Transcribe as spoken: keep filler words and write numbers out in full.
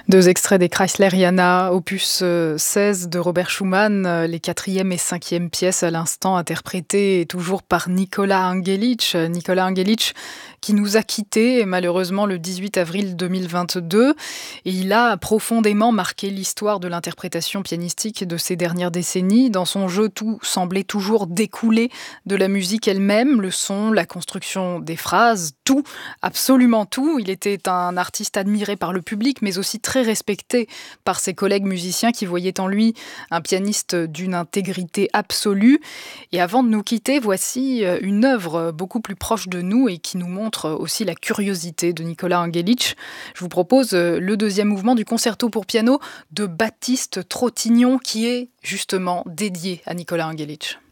Deux extraits des Chrysleriana, opus euh, seize de Robert Schumann, euh, les quatrième et cinquième pièces à l'instant interprétées toujours par Nicolas Angelic. Euh, Nicolas Angelic qui nous a quittés malheureusement le dix-huit avril deux mille vingt-deux. Et il a profondément marqué l'histoire de l'interprétation pianistique de ces dernières décennies. Dans son jeu, tout semblait toujours découler de la musique elle-même, le son, la construction des phrases, tout, absolument tout. Il était un artiste admiré par le public, mais aussi très respecté par ses collègues musiciens qui voyaient en lui un pianiste d'une intégrité absolue. Et avant de nous quitter, voici une œuvre beaucoup plus proche de nous et qui nous montre aussi la curiosité de Nicolas Angelic. Je vous propose le deuxième mouvement du concerto pour piano de Baptiste Trottignon qui est justement dédié à Nicolas Angelic.